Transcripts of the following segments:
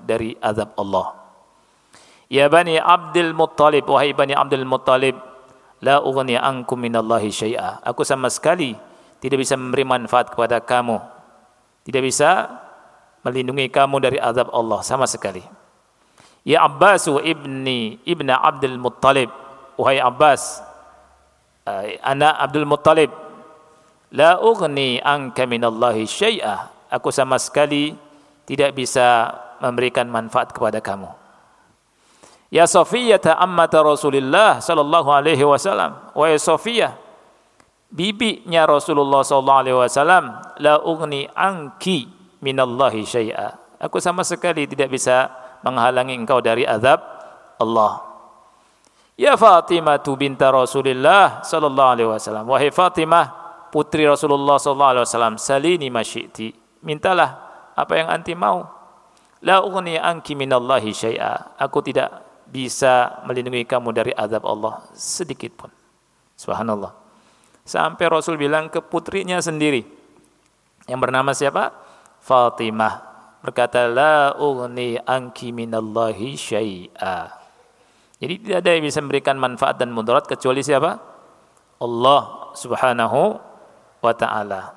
dari azab Allah. Ya Bani Abdul Muttalib, wahai Bani Abdul Muttalib, la ughni ankum minallahi syai'a. Aku sama sekali tidak bisa memberi manfaat kepada kamu, tidak bisa melindungi kamu dari azab Allah sama sekali. Ya Abbasu ibna Abdul Muttalib, wahai Abbas, anak Abdul Muttalib, la ughni anka minallahi syai'a. Aku sama sekali tidak bisa memberikan manfaat kepada kamu. Ya Safiyah ammata Rasulullah sallallahu alaihi wasallam, wahai Safiyah, bibinya Rasulullah sallallahu alaihi wasallam, la ughni anki minallahi syai'a. Aku sama sekali tidak bisa menghalangi engkau dari azab Allah. Ya Fatimah binta Rasulullah sallallahu alaihi wasallam, wahai Fatimah putri Rasulullah sallallahu alaihi wasallam, salini ma syi'ti, mintalah apa yang anti mau. La ughni anki minallahi syai'a. Aku tidak bisa melindungi kamu dari azab Allah sedikit pun. Subhanallah. Sampai Rasul bilang ke putrinya sendiri yang bernama siapa? Fatimah. Berkata, la ughni anki minallahi syai'a. Jadi tidak ada yang bisa memberikan manfaat dan mudarat kecuali siapa? Allah Subhanahu wa ta'ala.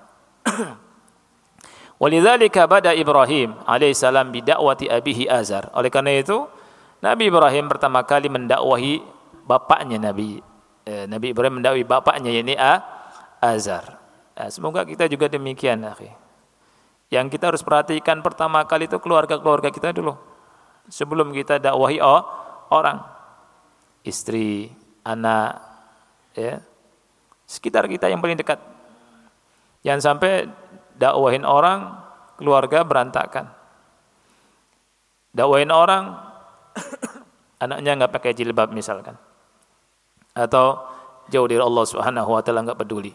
Walidzalika bada Ibrahim alaihissalam bidakwati abihi Azar. Oleh karena itu Nabi Ibrahim pertama kali mendakwahi bapaknya Nabi Ibrahim mendakwahi bapaknya yakni Azar. Semoga kita juga demikian, akhi. Yang kita harus perhatikan pertama kali itu keluarga-keluarga kita dulu. Sebelum kita dakwahi orang, istri, anak, ya, sekitar kita yang paling dekat. Jangan sampai dakwahin orang, keluarga berantakan. Dakwahin orang, anaknya enggak pakai jilbab misalkan, atau jauh dari Allah Subhanahu wa taala, enggak peduli.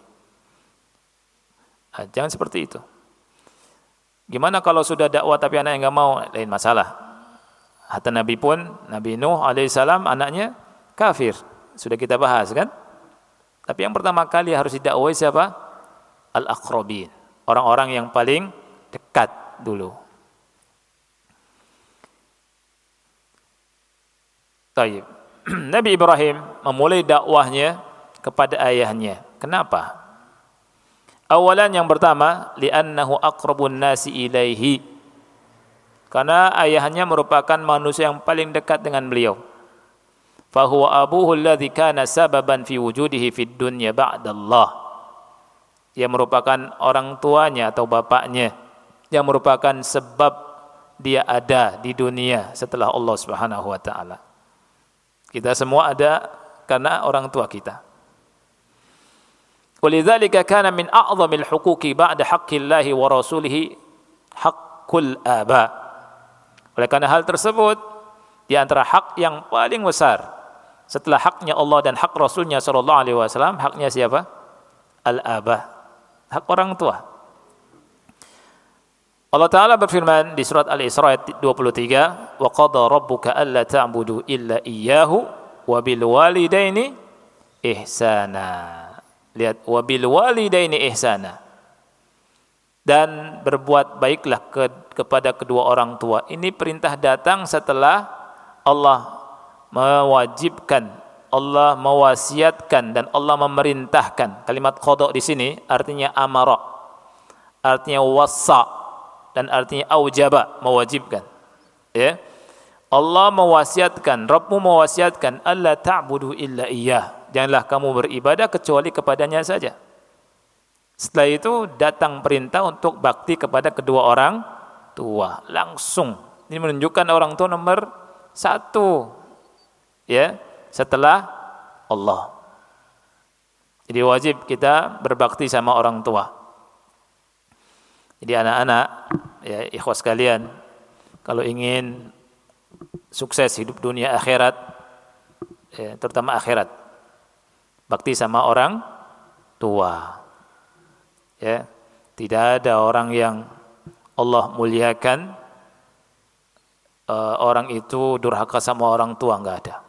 Jangan seperti itu. Gimana kalau sudah dakwah tapi anaknya enggak mau? Lain masalah. Hatta Nabi pun, Nabi Nuh alaihissalam anaknya kafir. Sudah kita bahas kan? Tapi yang pertama kali harus didakwahi siapa? Al-aqrabin, orang-orang yang paling dekat dulu. Taib. Nabi Ibrahim memulai dakwahnya kepada ayahnya. Kenapa? Awalan yang pertama, li'annahu aqrabun nasi ilaihi. Karena ayahnya merupakan manusia yang paling dekat dengan beliau. Fahuwa abuhu alladhi kana sababan fi wujudihi fid dunya ba'dallah. Ia merupakan orang tuanya atau bapaknya yang merupakan sebab dia ada di dunia setelah Allah Subhanahu wa taala. Kita semua ada karena orang tua kita. Walidzalika kana min a'zamil huquqi ba'da haqqillahi wa rasulihi haqqul aba. Oleh karena hal tersebut, di antara hak yang paling besar setelah haknya Allah dan hak Rasulnya sallallahu alaihi wasallam, haknya siapa? Al-aba, hak orang tua. Allah Ta'ala berfirman di surat Al-Isra ayat 23, wa qada rabbuka alla ta'budu illa iyyahu wa bil walidaini ihsana. Lihat, wa bil walidaini ihsana. Dan berbuat baiklah kepada kedua orang tua. Ini perintah datang setelah Allah mewajibkan, Allah mewasiatkan dan Allah memerintahkan. Kalimat qada di sini artinya amara, artinya wassa, dan artinya aujaba, mewajibkan. Ya. Allah mewasiatkan, Rabbmu mewasiatkan, alla ta'budu illa iyyah. Janganlah kamu beribadah kecuali kepadanya saja. Setelah itu datang perintah untuk bakti kepada kedua orang tua. Langsung. Ini menunjukkan orang tua nomor 1. Ya, setelah Allah. Jadi wajib kita berbakti sama orang tua. Jadi anak-anak, ya ikhwas sekalian, kalau ingin sukses hidup dunia akhirat, ya, terutama akhirat, bakti sama orang tua. Ya, tidak ada orang yang Allah muliakan orang itu durhaka sama orang tua, enggak ada.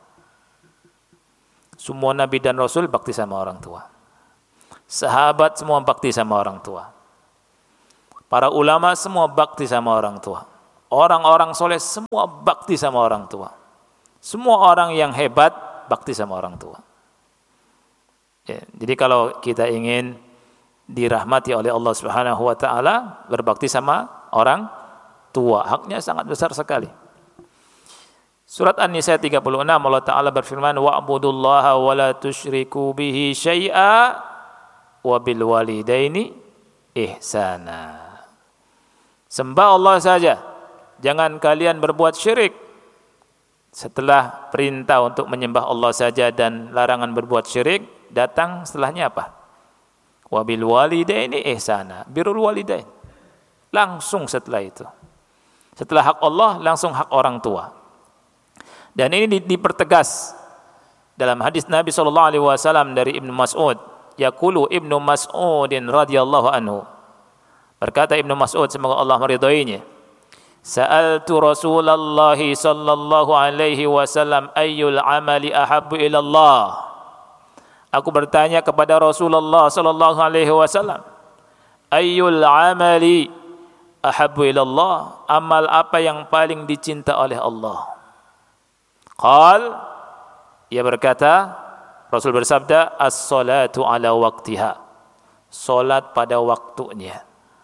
Semua nabi dan rasul bakti sama orang tua. Sahabat semua bakti sama orang tua. Para ulama semua bakti sama orang tua. Orang-orang soleh semua bakti sama orang tua. Semua orang yang hebat bakti sama orang tua. Ya, jadi kalau kita ingin dirahmati oleh Allah Subhanahu wa taala, berbakti sama orang tua, haknya sangat besar sekali. Surat An-Nisa 36 Allah taala berfirman, wa'budullaha wa la tusyriku bihi syai'a wa bil walidaini ihsana. Sembah Allah saja, jangan kalian berbuat syirik. Setelah perintah untuk menyembah Allah saja dan larangan berbuat syirik, datang setelahnya apa? Wabil walidaini ihsana, birrul walidain. Langsung setelah itu. Setelah hak Allah, langsung hak orang tua. Dan ini dipertegas dalam hadis Nabi SAW dari Ibnu Mas'ud. Yaqulu Ibnu Mas'udin radhiyallahu anhu. Berkata Ibnu Mas'ud, semoga Allah meridhoinya. Sa'altu Rasulullah sallallahu alaihi wasallam ayyul amali ahabbu ila Allah. Aku bertanya kepada Rasulullah sallallahu alaihi wasallam, ayyul amali ahabbu ila Allah? Amal apa yang paling dicinta oleh Allah? Qal, ia berkata, Rasul bersabda, as-salatu ala waqtiha. Salat pada waktunya.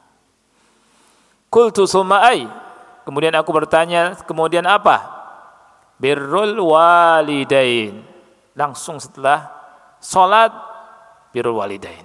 Qultu summa ay? Kemudian aku bertanya, kemudian apa? Birrul walidain. Langsung setelah salat, birrul walidain.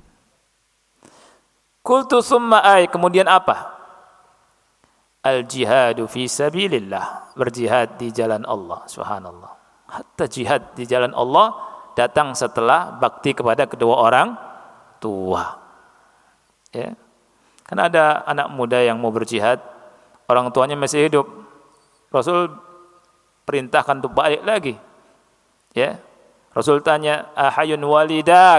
Qultu summa ay? Kemudian apa? Al-jihadu fi sabilillah, berjihad di jalan Allah, subhanallah. Hatta jihad di jalan Allah datang setelah bakti kepada kedua orang tua. Ya. Karena ada anak muda yang mau berjihad, orang tuanya masih hidup. Rasul perintahkan untuk balik lagi. Ya. Rasul tanya, ahayun walidak?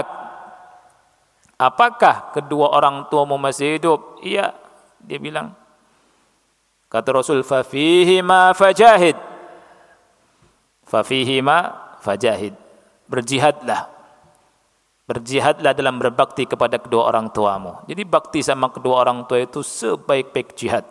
Apakah kedua orang tuamu masih hidup? Iya, dia bilang. Kata Rasul, fafihima fajahid. Fafihima fajahid. Berjihadlah. Berjihadlah dalam berbakti kepada kedua orang tuamu. Jadi bakti sama kedua orang tua itu sebaik-baik jihad.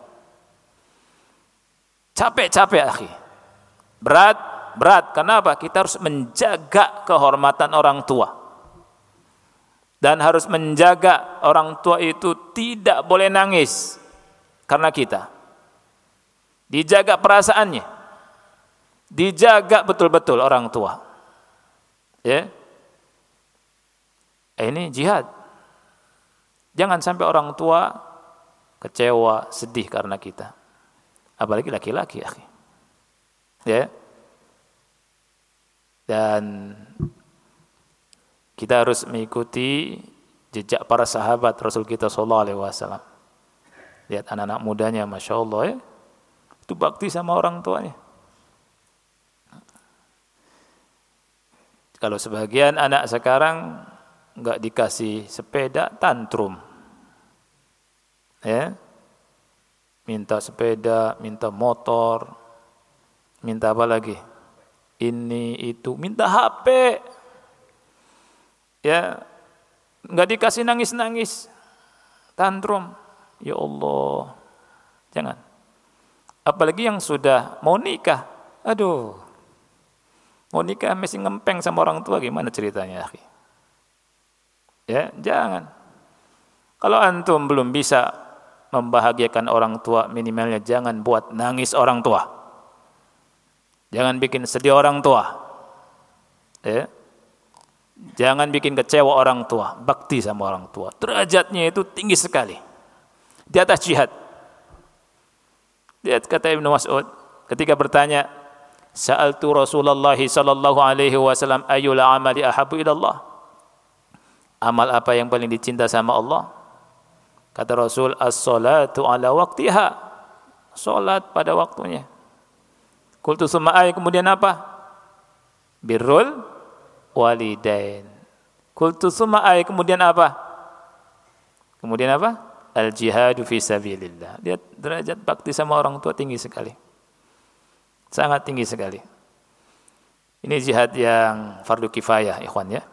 Capek-capek, akhi. Berat. Kenapa? Kita harus menjaga kehormatan orang tua. Dan harus menjaga orang tua itu tidak boleh nangis karena kita. Dijaga perasaannya. Dijaga betul-betul orang tua. Ya. Ini jihad. Jangan sampai orang tua kecewa, sedih karena kita. Apalagi laki-laki, akhi. Ya. Dan kita harus mengikuti jejak para sahabat Rasul kita sallallahu alaihi wasallam. Lihat anak-anak mudanya, Masya Allah, ya. Itu bakti sama orang tuanya. Kalau sebagian anak sekarang enggak dikasih sepeda, tantrum. Ya. Minta sepeda, minta motor, minta apa lagi? Ini itu, minta HP. Ya. Enggak dikasih nangis-nangis. Tantrum. Ya Allah. Jangan. Apalagi yang sudah mau nikah. Aduh. Mau nikah masih ngempeng sama orang tua, gimana ceritanya, akhi? Ya, jangan. Kalau antum belum bisa membahagiakan orang tua, minimalnya jangan buat nangis orang tua. Jangan bikin sedih orang tua. Ya. Jangan bikin kecewa orang tua. Bakti sama orang tua. Derajatnya itu tinggi sekali. Di atas jihad. Lihat kata Ibnu Mas'ud ketika bertanya, sa'altu Rasulullah sallallahu alaihi wasallam ayyul amali ahabbu ila Allah? Amal apa yang paling dicinta sama Allah? Kata Rasul, as-salatu ala waqtiha. Salat pada waktunya. Qultu summa ay? Kemudian apa? Birrul walidain. Qultu summa ay? Kemudian apa? Kemudian apa? Al-jihadu fi sabilillah. Lihat derajat bakti sama orang tua tinggi sekali. Sangat tinggi sekali. Ini jihad yang fardu kifayah, ikhwan, ya.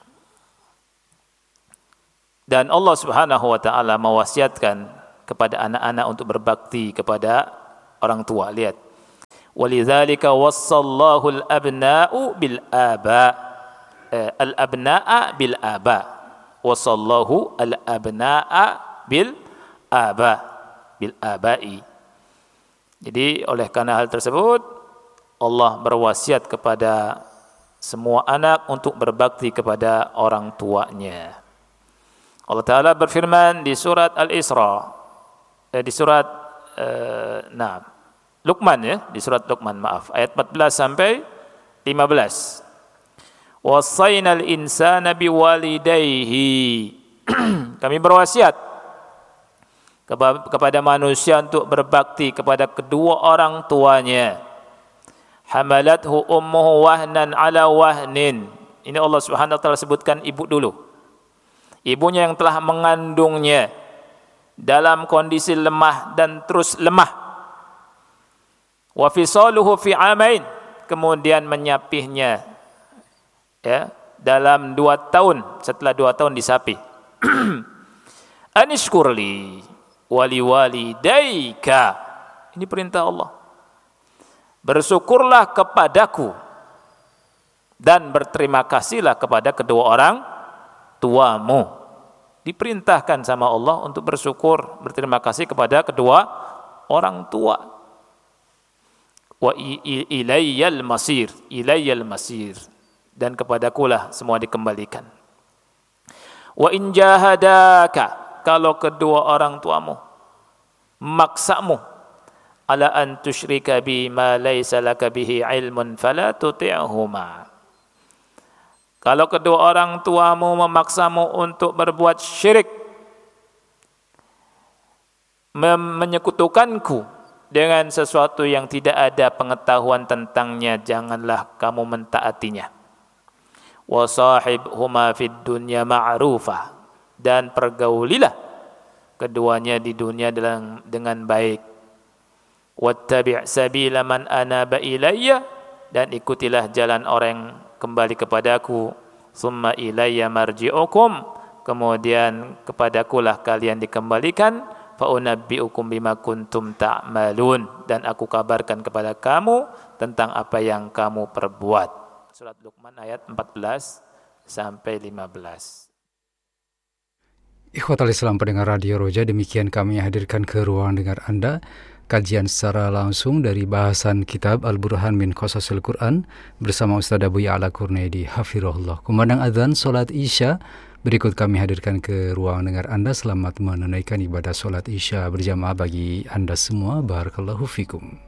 Dan Allah Subhanahu wa taala mewasiatkan kepada anak-anak untuk berbakti kepada orang tua. Lihat. Walidzalika wassallahu al-abna'u bil aba. Al-abna'a bil aba. Wassallahu al-abna'a bil aba. Bil abai. Jadi oleh karena hal tersebut Allah berwasiat kepada semua anak untuk berbakti kepada orang tuanya. Allah Ta'ala berfirman di surat Al-Isra, di surat Luqman ya, di surat Luqman ayat 14 sampai 15. Wassaynal insana biwalidayhi. Kami berwasiat kepada manusia untuk berbakti kepada kedua orang tuanya. Hamalathu ummuhu wahnan ala wahnin. Ini Allah Subhanahu wa taala sebutkan ibu dulu. Ibunya yang telah mengandungnya dalam kondisi lemah dan terus lemah. Wa fisaluhu fi amain, kemudian menyapihnya ya dalam 2 tahun, setelah 2 tahun disapih. Anishkurli wali walidayka. Ini perintah Allah. Bersyukurlah kepadaku dan berterima kasihlah kepada kedua orang tuamu. Diperintahkan sama Allah untuk bersyukur, berterima kasih kepada kedua orang tua. Wa ilayyal masir, dan kepadakulah semua dikembalikan. Wa in jahadaka, kalau kedua orang tuamu memaksamu ala an tusyrika bi ma laysa laka bihi ilmun fala tuti'huma. Kalau kedua orang tuamu memaksamu untuk berbuat syirik, menyekutukanku dengan sesuatu yang tidak ada pengetahuan tentangnya, janganlah kamu mentaatinya. Wa sahibhuma fid dunya ma'rufah, dan pergaulilah keduanya di dunia dengan baik. Wattabi' sabila man anaba ilayya, dan ikutilah jalan orang yang kembali kepadaku. Summa ilayya marji'ukum, kemudian kepadakulah kalian dikembalikan. Fa unabbi'ukum bima kuntum ta'malun, dan aku kabarkan kepada kamu tentang apa yang kamu perbuat. Surat Luqman ayat 14 sampai 15. Ikhwatal Islam pendengar Radio Roja, demikian kami hadirkan ke ruang dengar Anda kajian secara langsung dari bahasan kitab Al-Burhan min Qasasil Quran bersama Ustaz Abu Ya'la Kurnaidi hafirahullah. Kumandang azan solat Isya, berikut kami hadirkan ke ruang dengar Anda. Selamat menunaikan ibadah solat Isya berjamaah bagi Anda semua. Barakallahu fikum.